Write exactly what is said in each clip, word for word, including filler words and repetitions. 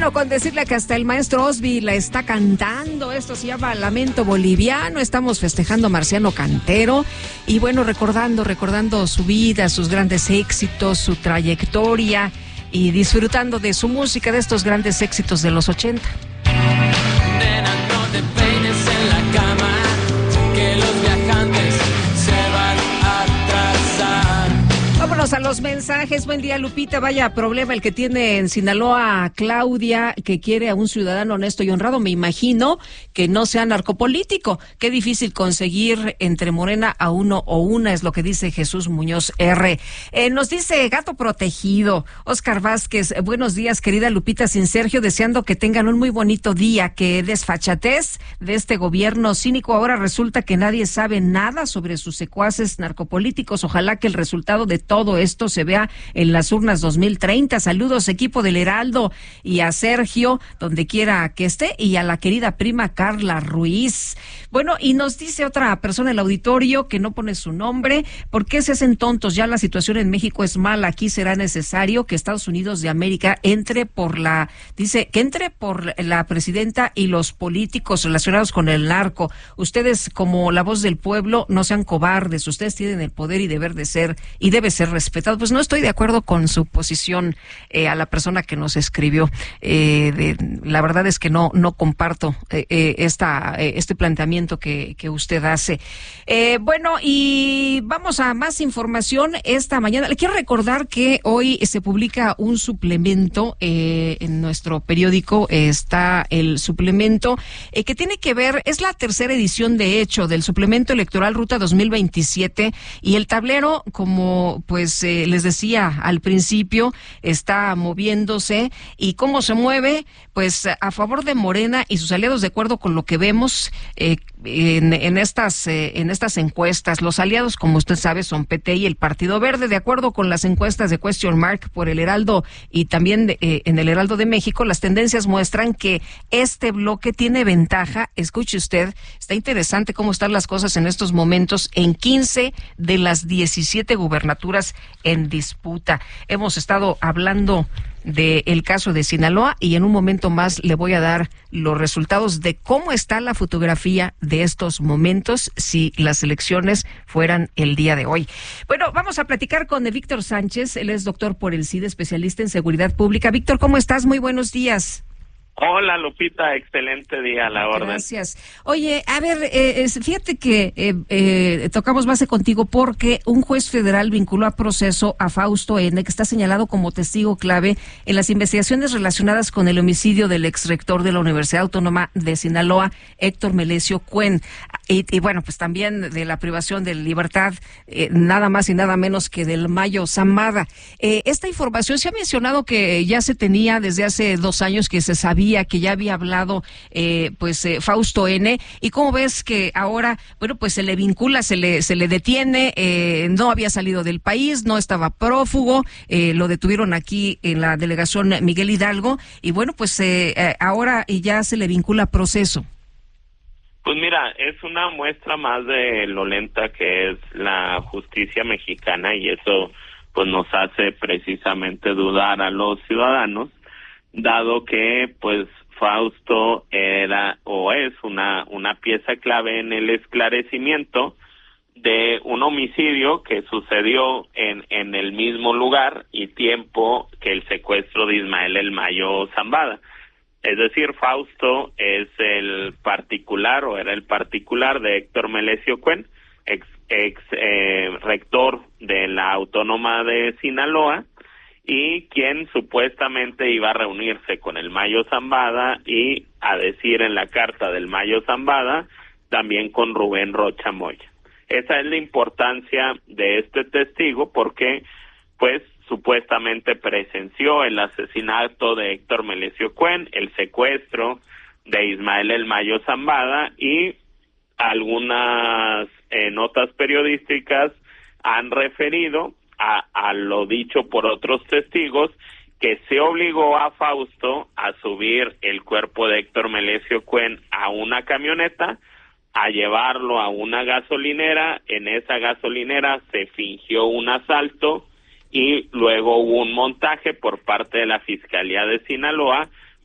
Bueno, con decirle que hasta el maestro Osby la está cantando, esto se llama Lamento Boliviano, estamos festejando a Marciano Cantero y bueno, recordando, recordando su vida, sus grandes éxitos, su trayectoria y disfrutando de su música, de estos grandes éxitos de los ochenta. Nena, no te peines en la cama, que los viajantes se van a atrasar. Vámonos a los mensajes. Buen día, Lupita. Vaya problema el que tiene en Sinaloa Claudia, que quiere a un ciudadano honesto y honrado. Me imagino que no sea narcopolítico. Qué difícil conseguir entre Morena a uno o una, es lo que dice Jesús Muñoz R. Eh, nos dice Gato Protegido, Oscar Vázquez. Buenos días, querida Lupita, sin Sergio, deseando que tengan un muy bonito día. Que desfachatez de este gobierno cínico. Ahora resulta que nadie sabe nada sobre sus secuaces narcopolíticos. Ojalá que el resultado de todo esto se vea en las urnas dos mil treinta. Saludos, equipo del Heraldo, y a Sergio, donde quiera que esté, y a la querida prima Carla Ruiz. Bueno, y nos dice otra persona en el auditorio que no pone su nombre: ¿por qué se hacen tontos? Ya la situación en México es mala. Aquí será necesario que Estados Unidos de América entre por la, dice, que entre por la presidenta y los políticos relacionados con el narco. Ustedes, como la voz del pueblo, no sean cobardes. Ustedes tienen el poder y deber de ser, y debe ser respetado. Pues no estoy de acuerdo con su posición, eh, a la persona que nos escribió. Eh, de, la verdad es que no no comparto eh, eh, esta eh, este planteamiento que, que usted hace. Eh, bueno, y vamos a más información esta mañana. Le quiero recordar que hoy se publica un suplemento eh, en nuestro periódico. Eh, está el suplemento eh, que tiene que ver, es la tercera edición de hecho del suplemento electoral Ruta dos mil veintisiete, y el tablero, como pues eh, les decía al principio, está moviéndose. ¿Y cómo se mueve? Pues a favor de Morena y sus aliados, de acuerdo con lo que vemos eh, en, en estas eh, en estas encuestas. Los aliados, como usted sabe, son P T y el Partido Verde, de acuerdo con las encuestas de Question Mark por el Heraldo y también de, eh, en el Heraldo de México. Las tendencias muestran que este bloque tiene ventaja. Escuche usted, está interesante cómo están las cosas en estos momentos en quince de las diecisiete gubernaturas en disputa. Hemos estado hablando del caso de Sinaloa y en un momento más le voy a dar los resultados de cómo está la fotografía de estos momentos si las elecciones fueran el día de hoy. Bueno, vamos a platicar con Víctor Sánchez. Él es doctor por el C I D E, especialista en seguridad pública. Víctor, ¿cómo estás? Muy buenos días. Hola, Lupita, excelente día a la orden. Gracias. Oye, a ver, eh, fíjate que eh, eh, tocamos base contigo porque un juez federal vinculó a proceso a Fausto N., que está señalado como testigo clave en las investigaciones relacionadas con el homicidio del exrector de la Universidad Autónoma de Sinaloa, Héctor Melesio Cuen. Y, y bueno, pues también de la privación de libertad, eh, nada más y nada menos que del Mayo Zambada. Eh, esta información se ha mencionado que ya se tenía desde hace dos años, que se sabía que ya había hablado eh, pues eh, Fausto N. Y cómo ves que ahora, bueno, pues se le vincula, se le se le detiene, eh, no había salido del país, no estaba prófugo, eh, lo detuvieron aquí en la delegación Miguel Hidalgo y bueno, pues eh, eh, ahora ya se le vincula a proceso. Pues mira, es una muestra más de lo lenta que es la justicia mexicana, y eso pues nos hace precisamente dudar a los ciudadanos, dado que pues Fausto era o es una una pieza clave en el esclarecimiento de un homicidio que sucedió en en el mismo lugar y tiempo que el secuestro de Ismael El Mayo Zambada. Es decir, Fausto es el particular o era el particular de Héctor Melesio Cuen, ex, ex eh, rector de la Autónoma de Sinaloa, y quien supuestamente iba a reunirse con el Mayo Zambada y a decir en la carta del Mayo Zambada también con Rubén Rocha Moya. Esa es la importancia de este testigo porque pues supuestamente presenció el asesinato de Héctor Melesio Cuen, el secuestro de Ismael El Mayo Zambada, y algunas eh, notas periodísticas han referido A, a lo dicho por otros testigos, que se obligó a Fausto a subir el cuerpo de Héctor Melesio Cuen a una camioneta, a llevarlo a una gasolinera. En esa gasolinera se fingió un asalto y luego hubo un montaje por parte de la Fiscalía de Sinaloa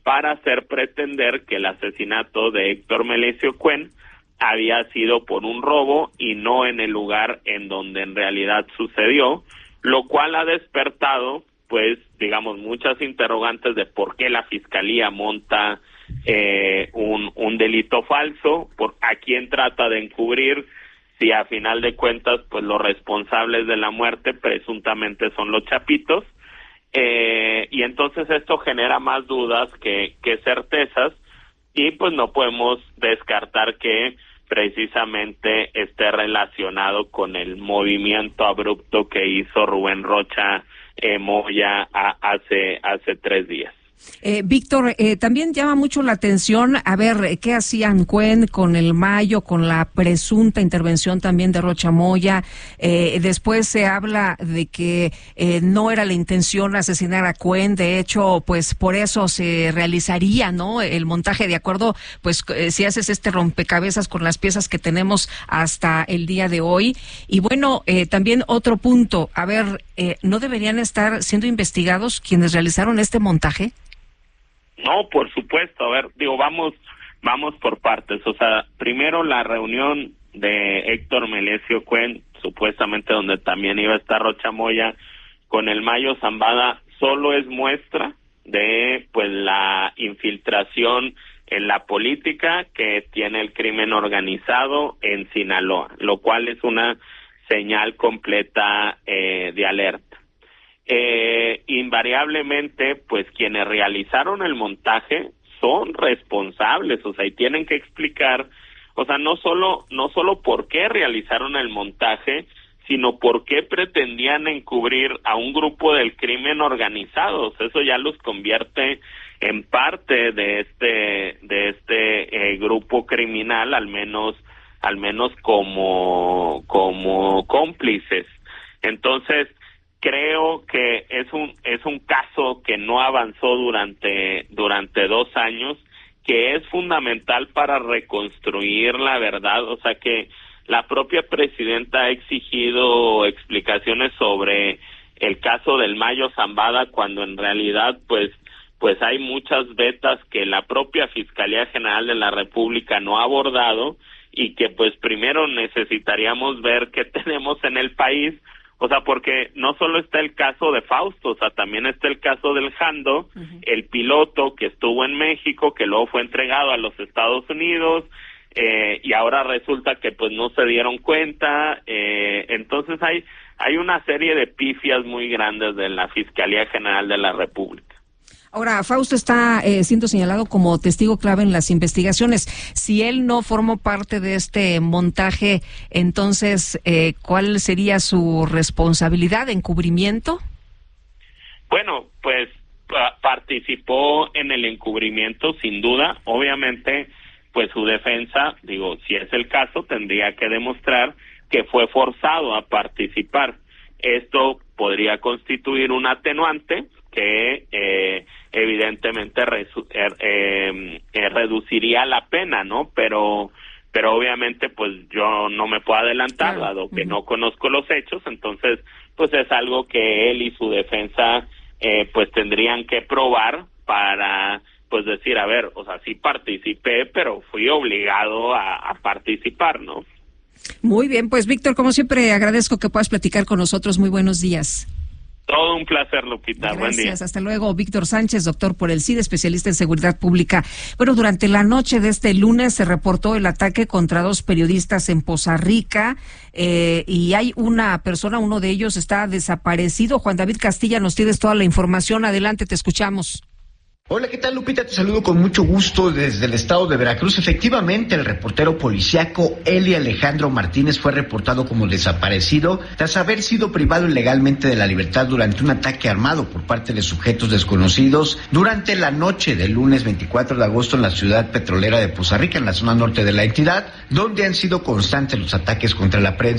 para hacer pretender que el asesinato de Héctor Melesio Cuen había sido por un robo y no en el lugar en donde en realidad sucedió, lo cual ha despertado, pues, digamos, muchas interrogantes de por qué la Fiscalía monta eh, un, un delito falso, por a quién trata de encubrir, si a final de cuentas, pues, los responsables de la muerte presuntamente son los chapitos, eh, y entonces esto genera más dudas que, que certezas, y pues no podemos descartar que precisamente esté relacionado con el movimiento abrupto que hizo Rubén Rocha eh, Moya a, hace hace tres días. Eh, Víctor, eh, también llama mucho la atención, a ver, ¿qué hacían Cuen con el Mayo, con la presunta intervención también de Rocha Moya? Eh, después se habla de que eh, no era la intención asesinar a Cuen, de hecho, pues por eso se realizaría, ¿no?, el montaje, de acuerdo, pues eh, si haces este rompecabezas con las piezas que tenemos hasta el día de hoy. Y bueno, eh, también otro punto, a ver, eh, ¿no deberían estar siendo investigados quienes realizaron este montaje? No, por supuesto, a ver, digo, vamos vamos por partes, o sea, primero la reunión de Héctor Melesio Cuen, supuestamente donde también iba a estar Rocha Moya, con el Mayo Zambada, solo es muestra de, pues, la infiltración en la política que tiene el crimen organizado en Sinaloa, lo cual es una señal completa eh, de alerta. Eh, invariablemente, pues quienes realizaron el montaje son responsables, o sea, y tienen que explicar, o sea, no solo no solo por qué realizaron el montaje, sino por qué pretendían encubrir a un grupo del crimen organizado. O sea, eso ya los convierte en parte de este de este eh, grupo criminal, al menos al menos como como cómplices. Entonces, creo que es un es un caso que no avanzó durante durante dos años, que es fundamental para reconstruir la verdad. O sea, que la propia presidenta ha exigido explicaciones sobre el caso del Mayo Zambada, cuando en realidad pues pues hay muchas vetas que la propia Fiscalía General de la República no ha abordado, y que pues primero necesitaríamos ver qué tenemos en el país. O sea, porque no solo está el caso de Fausto, o sea, también está el caso del Jando, uh-huh. el piloto que estuvo en México, que luego fue entregado a los Estados Unidos, eh, y ahora resulta que pues no se dieron cuenta. Eh, entonces hay hay una serie de pifias muy grandes de la Fiscalía General de la República. Ahora, Fausto está eh, siendo señalado como testigo clave en las investigaciones. Si él no formó parte de este montaje, entonces, eh, ¿cuál sería su responsabilidad? ¿Encubrimiento? Bueno, pues pa- participó en el encubrimiento, sin duda. Obviamente, pues su defensa, digo, si es el caso, tendría que demostrar que fue forzado a participar. Esto podría constituir un atenuante que eh, evidentemente resu- er, eh, eh, reduciría la pena, ¿no? Pero pero obviamente pues yo no me puedo adelantar, claro, dado que uh-huh. no conozco los hechos. Entonces pues es algo que él y su defensa eh, pues tendrían que probar para pues decir, a ver, o sea, sí participé, pero fui obligado a, a participar, ¿no? Muy bien, pues Víctor, como siempre agradezco que puedas platicar con nosotros. Muy buenos días. Todo un placer, Lupita. Gracias, buen día. Hasta luego. Víctor Sánchez, doctor por el C I D, especialista en seguridad pública. Bueno, durante la noche de este lunes se reportó el ataque contra dos periodistas en Poza Rica, eh, y hay una persona, uno de ellos está desaparecido. Juan David Castilla, nos tienes toda la información. Adelante, te escuchamos. Hola, ¿qué tal, Lupita? Te saludo con mucho gusto desde el estado de Veracruz. Efectivamente, el reportero policiaco Eli Alejandro Martínez fue reportado como desaparecido tras haber sido privado ilegalmente de la libertad durante un ataque armado por parte de sujetos desconocidos durante la noche del lunes veinticuatro de agosto en la ciudad petrolera de Poza Rica, en la zona norte de la entidad, donde han sido constantes los ataques contra la prensa.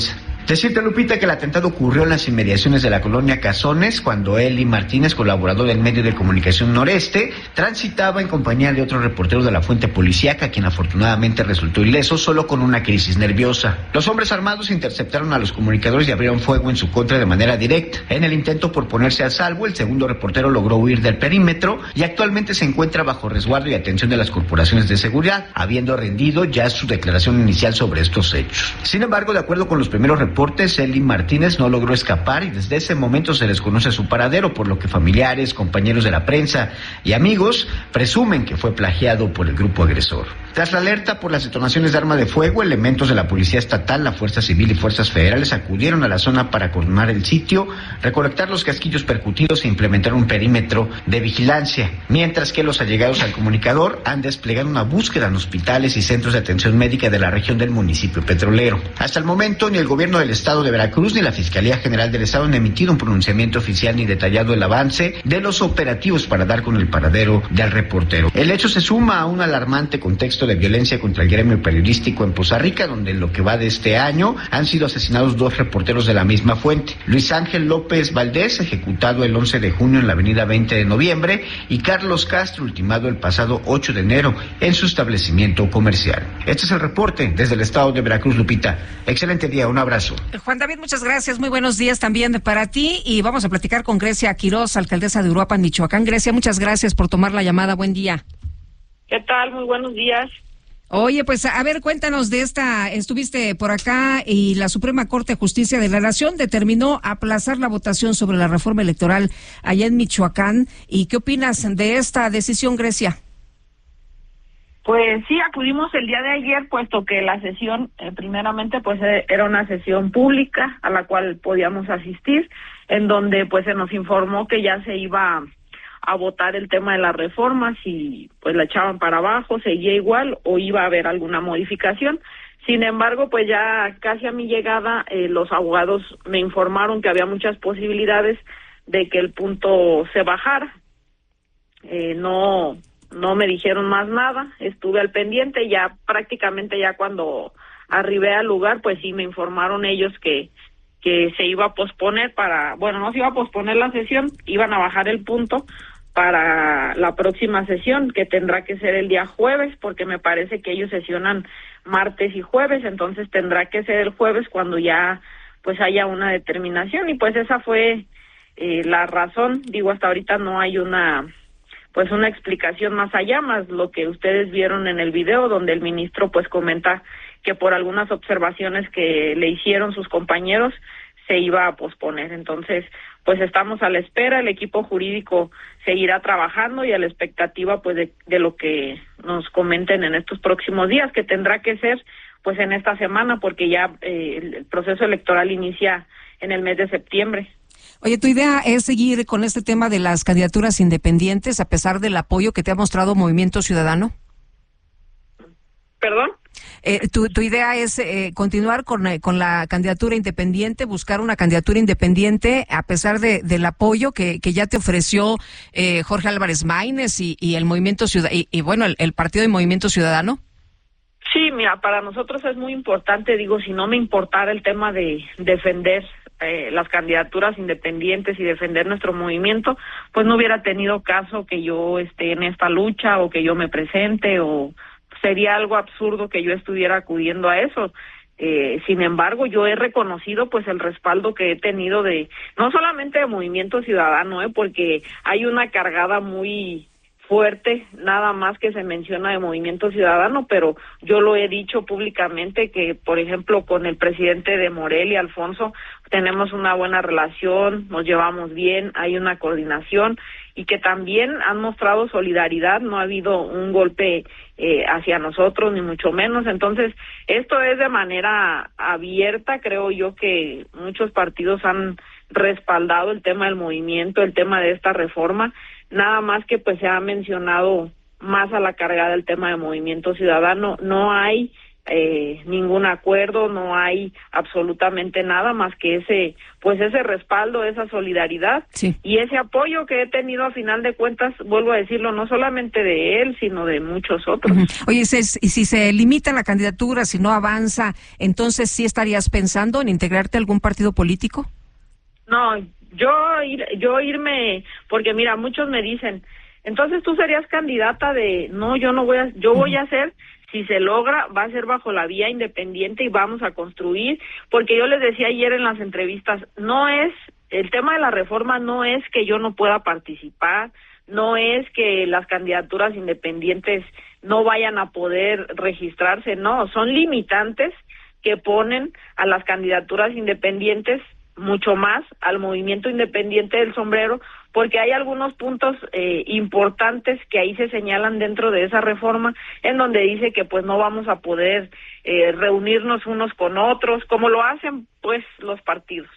Decirte, Lupita, que el atentado ocurrió en las inmediaciones de la colonia Cazones, cuando Eli Martínez, colaborador del medio de comunicación Noreste, transitaba en compañía de otro reportero de la fuente policíaca, quien afortunadamente resultó ileso, solo con una crisis nerviosa. Los hombres armados interceptaron a los comunicadores y abrieron fuego en su contra de manera directa. En el intento por ponerse a salvo, el segundo reportero logró huir del perímetro y actualmente se encuentra bajo resguardo y atención de las corporaciones de seguridad, habiendo rendido ya su declaración inicial sobre estos hechos. Sin embargo, de acuerdo con los primeros reportes, Eli Martínez no logró escapar y desde ese momento se desconoce su paradero, por lo que familiares, compañeros de la prensa y amigos presumen que fue plagiado por el grupo agresor. Tras la alerta por las detonaciones de arma de fuego, elementos de la Policía Estatal, la Fuerza Civil y fuerzas federales acudieron a la zona para coordinar el sitio, recolectar los casquillos percutidos e implementar un perímetro de vigilancia, mientras que los allegados al comunicador han desplegado una búsqueda en hospitales y centros de atención médica de la región del municipio petrolero. Hasta el momento, ni el gobierno del Estado de Veracruz ni la Fiscalía General del Estado han emitido un pronunciamiento oficial ni detallado el avance de los operativos para dar con el paradero del reportero. El hecho se suma a un alarmante contexto de violencia contra el gremio periodístico en Poza Rica, donde en lo que va de este año han sido asesinados dos reporteros de la misma fuente. Luis Ángel López Valdés, ejecutado el once de junio en la avenida veinte de noviembre, y Carlos Castro, ultimado el pasado ocho de enero en su establecimiento comercial. Este es el reporte desde el Estado de Veracruz, Lupita. Excelente día, un abrazo. Juan David, muchas gracias, muy buenos días también para ti, y vamos a platicar con Grecia Quiroz, alcaldesa de Uruapan, Michoacán. Grecia, muchas gracias por tomar la llamada, buen día. ¿Qué tal? Muy buenos días. Oye, pues a ver, cuéntanos de esta, estuviste por acá y la Suprema Corte de Justicia de la Nación determinó aplazar la votación sobre la reforma electoral allá en Michoacán, ¿y qué opinas de esta decisión, Grecia? Pues sí, acudimos el día de ayer, puesto que la sesión, eh, primeramente, pues eh, era una sesión pública a la cual podíamos asistir, en donde pues se nos informó que ya se iba a, a votar el tema de las reformas y pues la echaban para abajo, seguía igual o iba a haber alguna modificación. Sin embargo, pues ya casi a mi llegada, eh, los abogados me informaron que había muchas posibilidades de que el punto se bajara. Eh, no... No me dijeron más nada, estuve al pendiente, ya prácticamente ya cuando arribé al lugar, pues sí me informaron ellos que que se iba a posponer para, bueno, no se iba a posponer la sesión, iban a bajar el punto para la próxima sesión, que tendrá que ser el día jueves, porque me parece que ellos sesionan martes y jueves, entonces tendrá que ser el jueves cuando ya pues haya una determinación, y pues esa fue eh, la razón. Digo, hasta ahorita no hay una pues una explicación más allá, más lo que ustedes vieron en el video, donde el ministro pues comenta que por algunas observaciones que le hicieron sus compañeros se iba a posponer. Entonces, pues estamos a la espera, el equipo jurídico seguirá trabajando y a la expectativa pues de, de lo que nos comenten en estos próximos días, que tendrá que ser pues en esta semana, porque ya eh, el proceso electoral inicia en el mes de septiembre. Oye, ¿tu idea es seguir con este tema de las candidaturas independientes a pesar del apoyo que te ha mostrado Movimiento Ciudadano? ¿Perdón? Eh, tu, ¿Tu idea es eh, continuar con, eh, con la candidatura independiente, buscar una candidatura independiente a pesar de, del apoyo que, que ya te ofreció eh, Jorge Álvarez Maínez y, y el Movimiento Ciudadano, y, y bueno, el, el Partido de Movimiento Ciudadano? Sí, mira, para nosotros es muy importante, digo, si no me importara el tema de defender Eh, las candidaturas independientes y defender nuestro movimiento, pues no hubiera tenido caso que yo esté en esta lucha o que yo me presente, o sería algo absurdo que yo estuviera acudiendo a eso. Eh, sin embargo, yo he reconocido pues el respaldo que he tenido de, no solamente de Movimiento Ciudadano, eh, porque hay una cargada muy fuerte, nada más que se menciona de Movimiento Ciudadano, pero yo lo he dicho públicamente que, por ejemplo, con el presidente de Morelia, Alfonso, tenemos una buena relación, nos llevamos bien, hay una coordinación, y que también han mostrado solidaridad, no ha habido un golpe eh, hacia nosotros, ni mucho menos. Entonces, esto es de manera abierta, creo yo que muchos partidos han respaldado el tema del movimiento, el tema de esta reforma, nada más que pues se ha mencionado más a la cargada el tema de Movimiento Ciudadano. No hay eh, ningún acuerdo, no hay absolutamente nada más que ese, pues ese respaldo, esa solidaridad sí. y ese apoyo que he tenido a final de cuentas, vuelvo a decirlo, no solamente de él, sino de muchos otros. Uh-huh. Oye, si, si se limita la candidatura, si no avanza, entonces ¿sí estarías pensando en integrarte a algún partido político? No, yo ir, yo irme, porque mira, muchos me dicen, entonces tú serías candidata de, no, yo no voy a, yo voy a ser, si se logra, va a ser bajo la vía independiente y vamos a construir, porque yo les decía ayer en las entrevistas, no es, el tema de la reforma no es que yo no pueda participar, no es que las candidaturas independientes no vayan a poder registrarse, no, son limitantes que ponen a las candidaturas independientes mucho más al movimiento independiente del sombrero, porque hay algunos puntos eh, importantes que ahí se señalan dentro de esa reforma, en donde dice que pues no vamos a poder eh, reunirnos unos con otros, como lo hacen pues los partidos,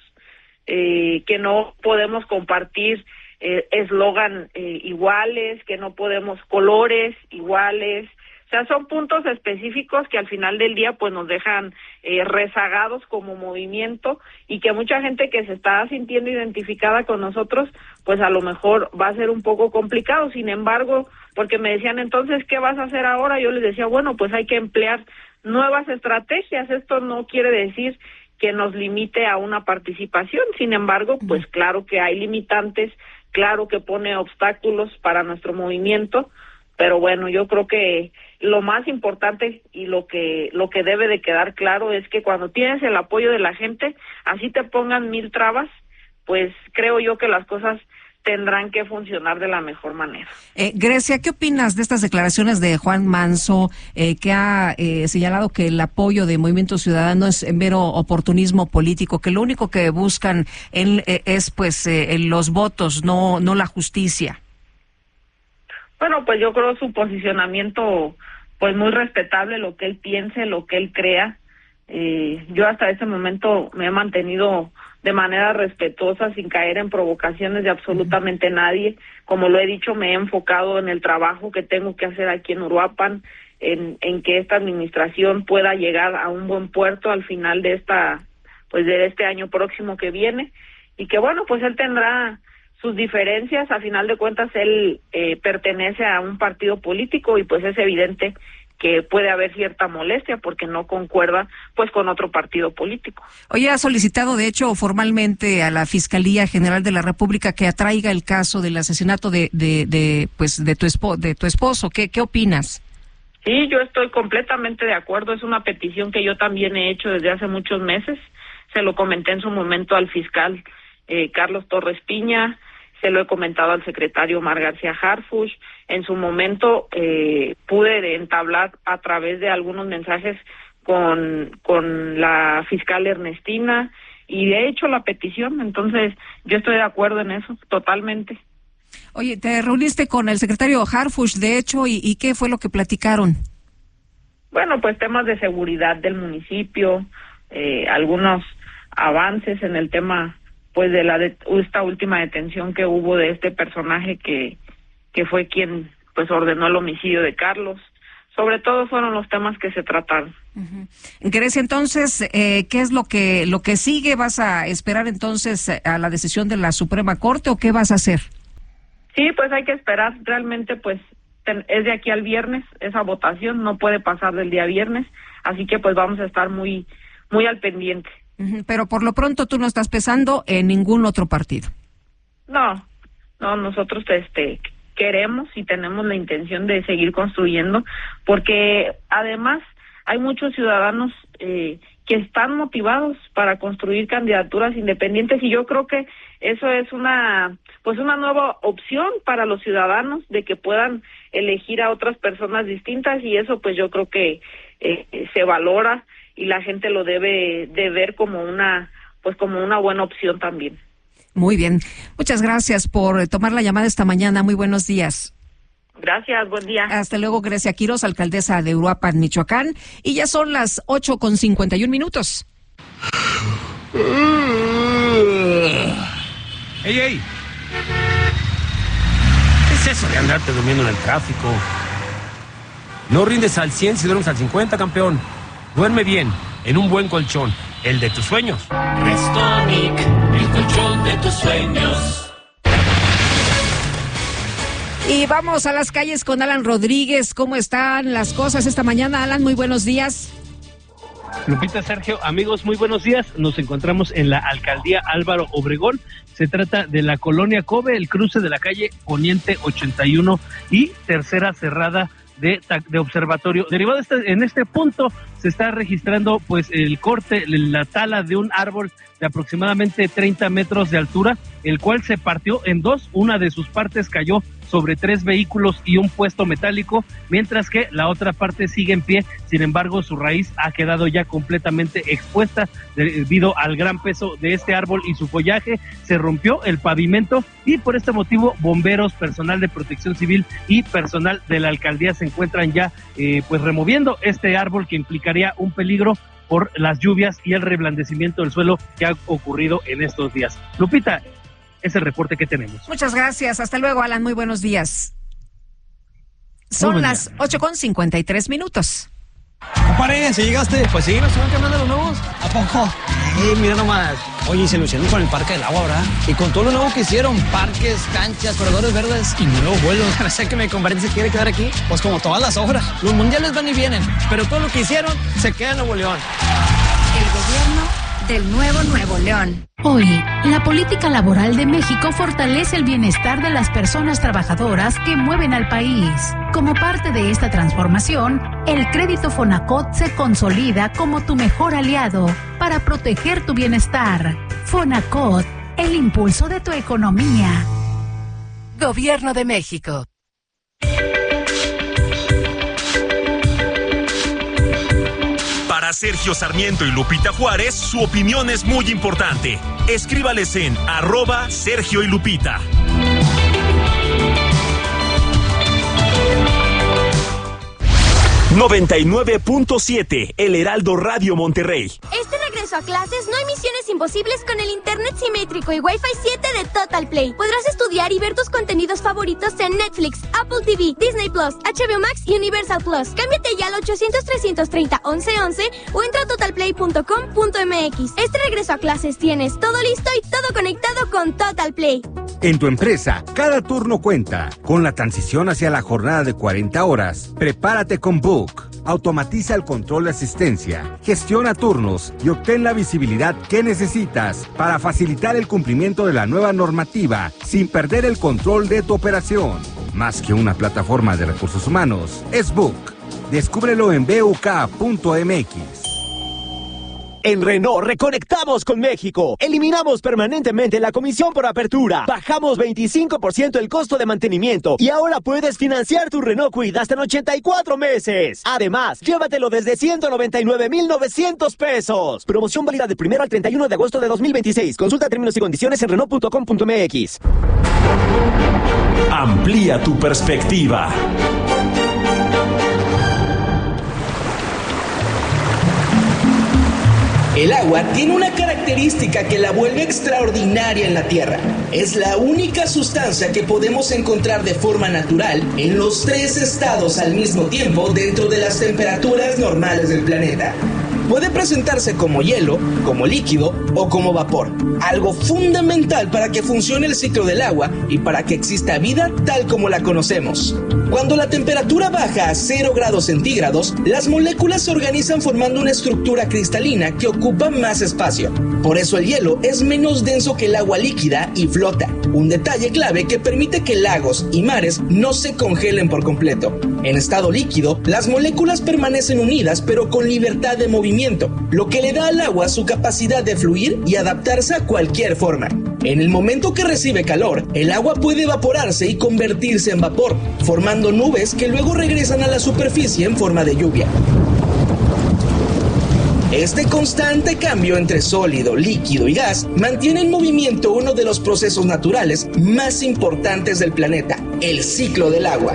eh, que no podemos compartir eslogan eh, eh, iguales, que no podemos colores iguales. O sea, son puntos específicos que al final del día pues nos dejan eh, rezagados como movimiento y que mucha gente que se está sintiendo identificada con nosotros, pues a lo mejor va a ser un poco complicado. Sin embargo, porque me decían, entonces, ¿qué vas a hacer ahora? Yo les decía, bueno, pues hay que emplear nuevas estrategias. Esto no quiere decir que nos limite a una participación. Sin embargo, pues claro que hay limitantes, claro que pone obstáculos para nuestro movimiento, pero bueno, yo creo que lo más importante y lo que lo que debe de quedar claro es que cuando tienes el apoyo de la gente, así te pongan mil trabas, pues creo yo que las cosas tendrán que funcionar de la mejor manera. Eh, Grecia, ¿qué opinas de estas declaraciones de Juan Manso, eh, que ha eh, señalado que el apoyo de Movimiento Ciudadano es mero oportunismo político, que lo único que buscan en, eh, es pues eh, los votos, no no la justicia? Bueno, pues yo creo su posicionamiento, pues muy respetable, lo que él piense, lo que él crea. Eh, yo hasta ese momento me he mantenido de manera respetuosa, sin caer en provocaciones de absolutamente nadie. Como lo he dicho, me he enfocado en el trabajo que tengo que hacer aquí en Uruapan, en, en que esta administración pueda llegar a un buen puerto al final de esta, pues de este año próximo que viene, y que bueno, pues él tendrá sus diferencias. A final de cuentas él eh, pertenece a un partido político y pues es evidente que puede haber cierta molestia porque no concuerda pues con otro partido político. Oye, ha solicitado de hecho formalmente a la Fiscalía General de la República que atraiga el caso del asesinato de de, de pues de tu espo, de tu esposo. ¿Qué qué opinas? Sí, yo estoy completamente de acuerdo. Es una petición que yo también he hecho desde hace muchos meses. Se lo comenté en su momento al fiscal eh, Carlos Torres Piña. Se lo he comentado al secretario Omar García Harfuch. En su momento eh, pude entablar a través de algunos mensajes con, con la fiscal Ernestina y he hecho la petición. Entonces, yo estoy de acuerdo en eso, totalmente. Oye, te reuniste con el secretario Harfuch, de hecho, ¿y, y qué fue lo que platicaron? Bueno, pues temas de seguridad del municipio, eh, algunos avances en el tema pues de la de esta última detención que hubo de este personaje que que fue quien pues ordenó el homicidio de Carlos. Sobre todo fueron los temas que se trataron. Uh-huh. Grecia, entonces, eh, ¿qué es lo que lo que sigue? ¿Vas a esperar entonces a la decisión de la Suprema Corte o qué vas a hacer? Sí, pues hay que esperar. Realmente pues ten, es de aquí al viernes esa votación, no puede pasar del día viernes, así que pues vamos a estar muy muy al pendiente. Pero por lo pronto tú no estás pesando en ningún otro partido. No, no, nosotros este queremos y tenemos la intención de seguir construyendo, porque además hay muchos ciudadanos eh, que están motivados para construir candidaturas independientes y yo creo que eso es una pues una nueva opción para los ciudadanos de que puedan elegir a otras personas distintas y eso pues yo creo que eh, se valora y la gente lo debe de ver como una pues como una buena opción también. Muy bien. Muchas gracias por tomar la llamada esta mañana. Muy buenos días. Gracias, buen día. Hasta luego, Grecia Quiroz, alcaldesa de Uruapan, Michoacán. Y ya son las ocho con cincuenta y un minutos. ¡Ey, ey! ¿Qué es eso de andarte durmiendo en el tráfico? No rindes al cien si duermes al cincuenta, campeón. Duerme bien, en un buen colchón, el de tus sueños. Restonic, el colchón de tus sueños. Y vamos a las calles con Alan Rodríguez. ¿Cómo están las cosas esta mañana, Alan? Muy buenos días. Lupita, Sergio, amigos, muy buenos días. Nos encontramos en la alcaldía Álvaro Obregón. Se trata de la colonia Cove, el cruce de la calle Poniente ochenta y uno y Tercera Cerrada de, de Observatorio. Derivado de este, en este punto se está registrando pues el corte, la tala de un árbol de aproximadamente treinta metros de altura, el cual se partió en dos. Una de sus partes cayó sobre tres vehículos y un puesto metálico, mientras que la otra parte sigue en pie. Sin embargo, su raíz ha quedado ya completamente expuesta debido al gran peso de este árbol y su follaje. Se rompió el pavimento y por este motivo bomberos, personal de protección civil y personal de la alcaldía se encuentran ya eh, pues removiendo este árbol que implicaría un peligro por las lluvias y el reblandecimiento del suelo que ha ocurrido en estos días. Lupita, es el reporte que tenemos. Muchas gracias. Hasta luego, Alan. Muy buenos días. Son las ocho con cincuenta y tres minutos. Compadre, ¿sí llegaste? Pues sí, nos están cambiando los nuevos. ¿A poco? Eh, mira nomás. Oye, se lucieron con el Parque del Agua, ¿verdad? Y con todo lo nuevo que hicieron, parques, canchas, corredores verdes y nuevos vuelos. O sea que mi compadre se quiere quedar aquí. Pues como todas las obras. Los mundiales van y vienen, pero todo lo que hicieron se queda en Nuevo León. El gobierno del nuevo Nuevo León. Hoy, la política laboral de México fortalece el bienestar de las personas trabajadoras que mueven al país. Como parte de esta transformación, el crédito Fonacot se consolida como tu mejor aliado para proteger tu bienestar. Fonacot, el impulso de tu economía. Gobierno de México. Para Sergio Sarmiento y Lupita Juárez, su opinión es muy importante. Escríbales en arroba Sergio y Lupita. noventa y nueve punto siete, El Heraldo Radio Monterrey. Este regreso a clases no hay misiones imposibles con el internet simétrico y Wi-Fi siete de Total Play. Podrás estudiar y ver tus contenidos favoritos en Netflix, Apple T V, Disney Plus, H B O Max y Universal Plus. Cámbiate ya al ochocientos, trescientos treinta, once once o entra a total play punto com punto m x. Este regreso a clases tienes todo listo y todo conectado con Total Play. En tu empresa, cada turno cuenta. Con la transición hacia la jornada de cuarenta horas, prepárate con Book. Automatiza el control de asistencia, gestiona turnos y obtén la visibilidad que necesitas para facilitar el cumplimiento de la nueva normativa sin perder el control de tu operación. Más que una plataforma de recursos humanos, es Book. Descúbrelo en B U K punto M X. En Renault reconectamos con México. Eliminamos permanentemente la comisión por apertura. Bajamos veinticinco por ciento el costo de mantenimiento y ahora puedes financiar tu Renault Kwid hasta en ochenta y cuatro meses. Además, llévatelo desde ciento noventa y nueve mil novecientos pesos. Promoción válida del primero al treinta y uno de agosto de dos mil veintiséis. Consulta términos y condiciones en renault punto com punto m x. Amplía tu perspectiva. El agua tiene una característica que la vuelve extraordinaria en la Tierra. Es la única sustancia que podemos encontrar de forma natural en los tres estados al mismo tiempo dentro de las temperaturas normales del planeta. Puede presentarse como hielo, como líquido o como vapor. Algo fundamental para que funcione el ciclo del agua y para que exista vida tal como la conocemos. Cuando la temperatura baja a cero grados centígrados, las moléculas se organizan formando una estructura cristalina que ocupa más espacio. Por eso el hielo es menos denso que el agua líquida y flota. Un detalle clave que permite que lagos y mares no se congelen por completo. En estado líquido, las moléculas permanecen unidas pero con libertad de movimiento, lo que le da al agua su capacidad de fluir y adaptarse a cualquier forma. En el momento que recibe calor, el agua puede evaporarse y convertirse en vapor, formando nubes que luego regresan a la superficie en forma de lluvia. Este constante cambio entre sólido, líquido y gas mantiene en movimiento uno de los procesos naturales más importantes del planeta, el ciclo del agua.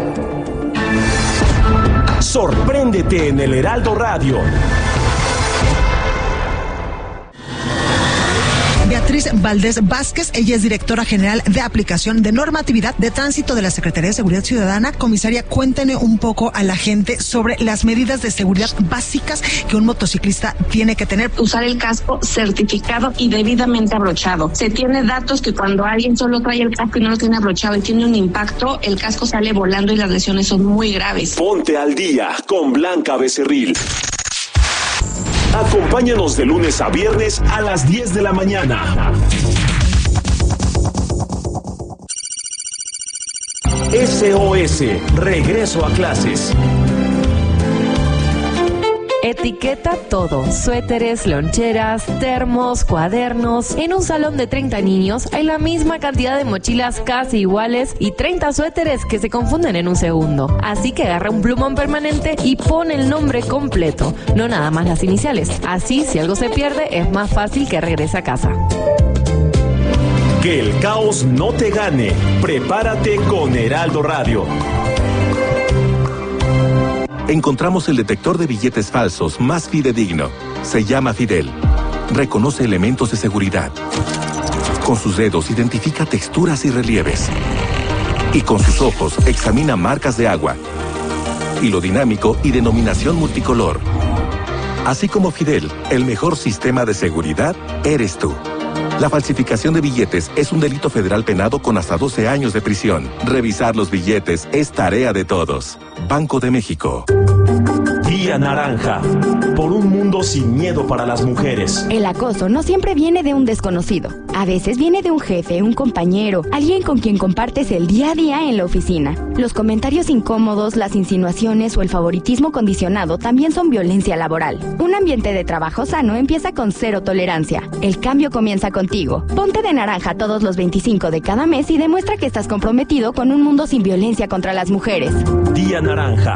Sorpréndete en el Heraldo Radio. Beatriz Valdés Vázquez. Ella es directora general de aplicación de normatividad de tránsito de la Secretaría de Seguridad Ciudadana. Comisaria, cuénteme un poco a la gente sobre las medidas de seguridad básicas que un motociclista tiene que tener. Usar el casco certificado y debidamente abrochado. Se tiene datos que cuando alguien solo trae el casco y no lo tiene abrochado y tiene un impacto, el casco sale volando y las lesiones son muy graves. Ponte al día con Blanca Becerril. Acompáñanos de lunes a viernes a las diez de la mañana. S O S, regreso a clases. Etiqueta todo, suéteres, loncheras, termos, cuadernos. En un salón de treinta niños hay la misma cantidad de mochilas casi iguales y treinta suéteres que se confunden en un segundo. Así que agarra un plumón permanente y pone el nombre completo, no nada más las iniciales. Así, si algo se pierde, es más fácil que regrese a casa. Que el caos no te gane. Prepárate con Heraldo Radio. Encontramos el detector de billetes falsos más fidedigno. Se llama Fidel. Reconoce elementos de seguridad. Con sus dedos identifica texturas y relieves. Y con sus ojos examina marcas de agua. Hilo dinámico y denominación multicolor. Así como Fidel, el mejor sistema de seguridad eres tú. La falsificación de billetes es un delito federal penado con hasta doce años de prisión. Revisar los billetes es tarea de todos. Banco de México. Día Naranja. Por un mundo sin miedo para las mujeres. El acoso no siempre viene de un desconocido. A veces viene de un jefe, un compañero, alguien con quien compartes el día a día en la oficina. Los comentarios incómodos, las insinuaciones o el favoritismo condicionado también son violencia laboral. Un ambiente de trabajo sano empieza con cero tolerancia. El cambio comienza contigo. Ponte de naranja todos los veinticinco de cada mes y demuestra que estás comprometido con un mundo sin violencia contra las mujeres. Día Naranja.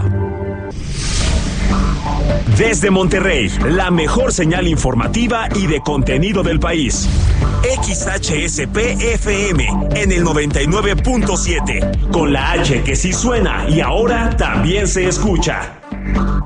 Desde Monterrey, la mejor señal informativa y de contenido del país. X H S P F M en el noventa y nueve punto siete. Con la H que sí suena y ahora también se escucha.